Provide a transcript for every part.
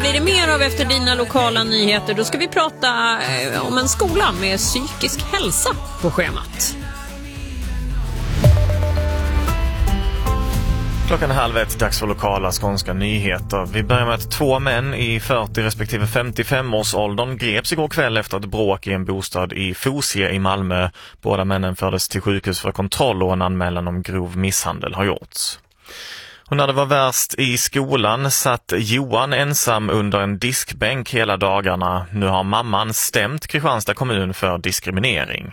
blir det mer av efter dina lokala nyheter. Då ska vi prata om en skola med psykisk hälsa på schemat. 12:30, dags för lokala skånska nyheter. Vi börjar med att 2 män i 40 respektive 55-årsåldern greps igår kväll efter ett bråk i en bostad i Fosie i Malmö. Båda männen fördes till sjukhus för kontroll och en anmälan om grov misshandel har gjorts. Och när det var värst i skolan satt Johan ensam under en diskbänk hela dagarna. Nu har mamman stämt Kristianstad kommun för diskriminering.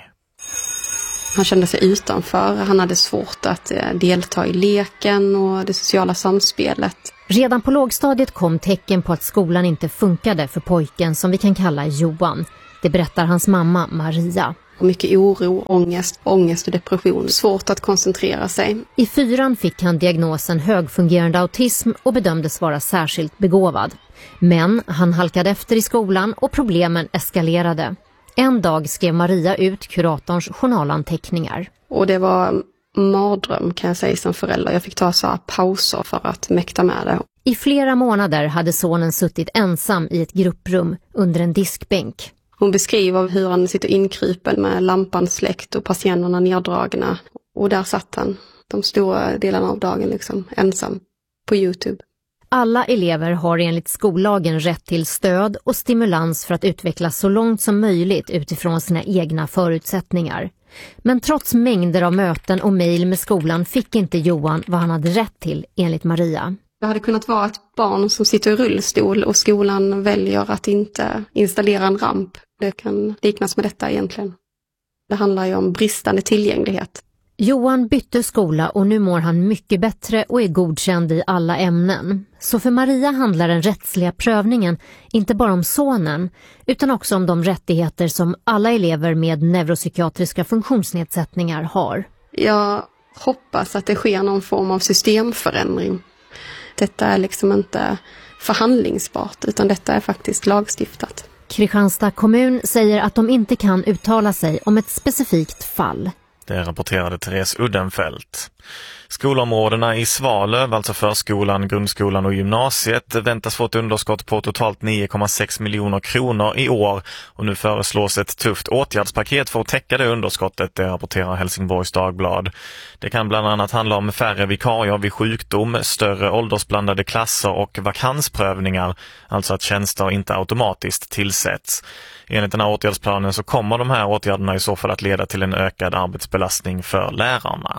Han kände sig utanför, han hade svårt att delta i leken och det sociala samspelet. Redan på lågstadiet kom tecken på att skolan inte funkade för pojken som vi kan kalla Johan. Det berättar hans mamma Maria. Mycket oro, ångest och depression. Svårt att koncentrera sig. I 4:an fick han diagnosen högfungerande autism och bedömdes vara särskilt begåvad. Men han halkade efter i skolan och problemen eskalerade. En dag skrev Maria ut kuratorns journalanteckningar. Och det var mardröm kan jag säga som förälder. Jag fick ta så här pauser för att mäkta med det. I flera månader hade sonen suttit ensam i ett grupprum under en diskbänk. Hon beskriver hur han sitter inkrypen med lampan släckt och persiennerna neddragna. Och där satt han de stora delarna av dagen liksom, ensam på YouTube. Alla elever har enligt skollagen rätt till stöd och stimulans för att utvecklas så långt som möjligt utifrån sina egna förutsättningar. Men trots mängder av möten och mejl med skolan fick inte Johan vad han hade rätt till enligt Maria. Det hade kunnat vara ett barn som sitter i rullstol och skolan väljer att inte installera en ramp. Det kan liknas med detta egentligen. Det handlar ju om bristande tillgänglighet. Johan bytte skola och nu mår han mycket bättre och är godkänd i alla ämnen. Så för Maria handlar den rättsliga prövningen inte bara om sonen utan också om de rättigheter som alla elever med neuropsykiatriska funktionsnedsättningar har. Jag hoppas att det sker någon form av systemförändring. Detta är liksom inte förhandlingsbart utan detta är faktiskt lagstiftat. Kristianstad kommun säger att de inte kan uttala sig om ett specifikt fall. Det rapporterade Therese Uddenfelt. Skolområdena i Svalöv, alltså förskolan, grundskolan och gymnasiet, väntas få ett underskott på totalt 9,6 miljoner kronor i år. Och nu föreslås ett tufft åtgärdspaket för att täcka det underskottet, det rapporterar Helsingborgs Dagblad. Det kan bland annat handla om färre vikarier vid sjukdom, större åldersblandade klasser och vakansprövningar, alltså att tjänster inte automatiskt tillsätts. Enligt den här åtgärdsplanen så kommer de här åtgärderna i så fall att leda till en ökad arbetsbelastning för lärarna.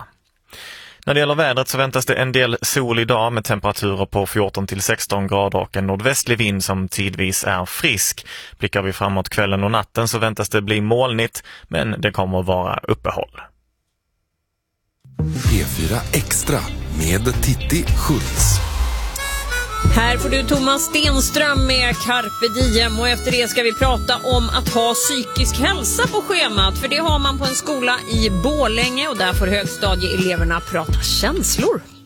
När det gäller vädret så väntas det en del sol idag med temperaturer på 14-16 grader och en nordvästlig vind som tidvis är frisk. Blickar vi framåt kvällen och natten så väntas det bli molnigt, men det kommer att vara uppehåll. P4 Extra med Titti Schultz. Här får du Thomas Stenström med Carpe Diem och efter det ska vi prata om att ha psykisk hälsa på schemat. För det har man på en skola i Borlänge och där får högstadieeleverna prata känslor.